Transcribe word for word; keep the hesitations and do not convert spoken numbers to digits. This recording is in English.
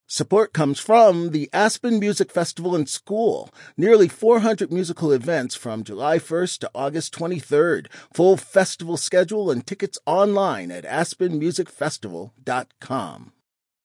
Support comes from the Aspen Music Festival and School. Nearly four hundred musical events from July first to August twenty-third. Full festival schedule and tickets online at aspen music festival dot com.